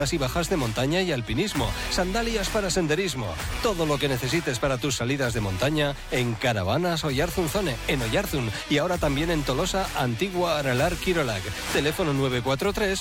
y bajas de montaña y alpinismo, sandalias para senderismo, todo lo que necesites para tus salidas de montaña en Caravanas Oyarzunzone, en Oyarzun, y ahora también en Tolosa, Antigua, Aralar, Kirolak. Teléfono 943